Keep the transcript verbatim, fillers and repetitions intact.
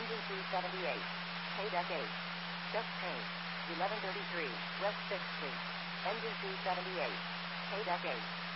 Engine two seventy-eight. Paydeck eight. Just change. eleven thirty-three, West sixth Street. Engine two seventy-eight. Paydeck eight.